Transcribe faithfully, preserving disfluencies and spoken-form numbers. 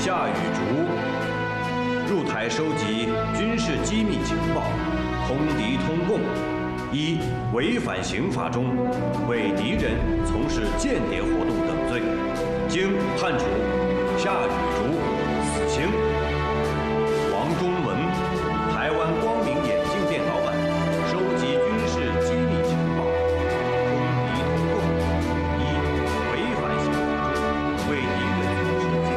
夏雨竹入台收集军事机密情报，通敌通共。一、违反刑法中为敌人从事间谍活动等罪，经判处